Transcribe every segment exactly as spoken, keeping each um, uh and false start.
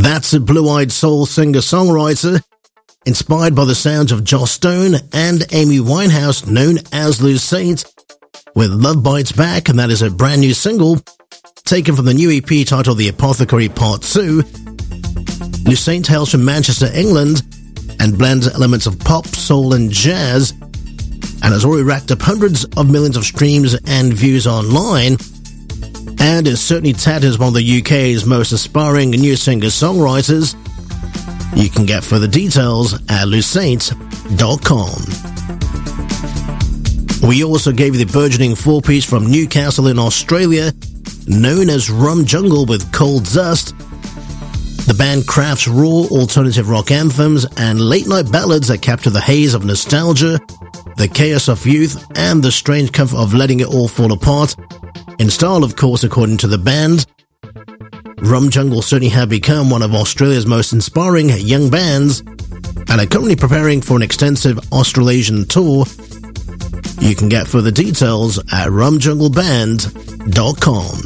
That's a blue-eyed soul singer-songwriter inspired by the sounds of Joss Stone and Amy Winehouse, known as Lucette, with Love Bites Back, and that is a brand new single taken from the new E P titled The Apothecary Part two. Lucette hails from Manchester, England, and blends elements of pop, soul, and jazz, and has already racked up hundreds of millions of streams and views online, and is certainly touted as one of the U K's most aspiring new singer-songwriters. You can get further details at lucette dot com. We also gave you the burgeoning four-piece from Newcastle in Australia, known as Rum Jungle with Cold Dust. The band crafts raw alternative rock anthems and late-night ballads that capture the haze of nostalgia, the chaos of youth, and the strange comfort of letting it all fall apart, in style, of course, according to the band. Rum Jungle certainly have become one of Australia's most inspiring young bands and are currently preparing for an extensive Australasian tour. You can get further details at rum jungle band dot com.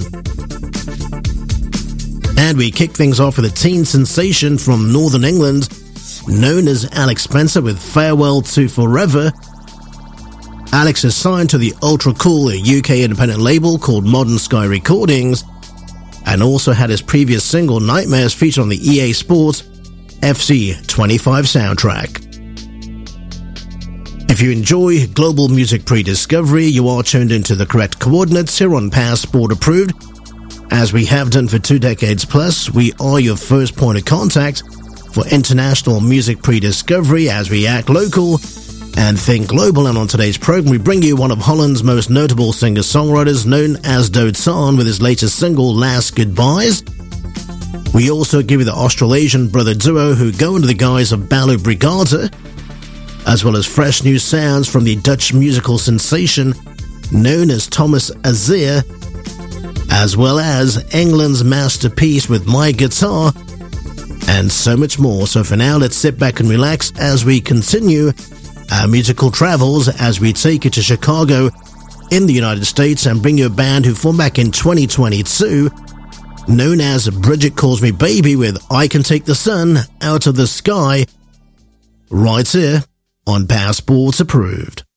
And we kick things off with a teen sensation from Northern England, known as Alex Spencer with Farewell to Forever. Alex is signed to the ultra-cool U K independent label called Modern Sky Recordings, and also had his previous single Nightmares featured on the E A Sports F C twenty-five soundtrack. If you enjoy global music pre-discovery, you are tuned into the correct coordinates here on Passport Approved. As we have done for two decades plus, we are your first point of contact for international music pre-discovery as we act local and think global. And on today's program, we bring you one of Holland's most notable singer-songwriters, known as Doodsaan, with his latest single, Last Goodbyes. We also give you the Australasian brother duo who go under the guise of Ballo Brigada, as well as fresh new sounds from the Dutch musical sensation known as Thomas Azir, as well as England's masterpiece with My Guitar, and so much more. So for now, let's sit back and relax as we continue our musical travels as we take you to Chicago in the United States and bring you a band who formed back in twenty twenty-two, known as Bridget Calls Me Baby with I Can Take the Sun Out of the Sky, right here on Passports Approved.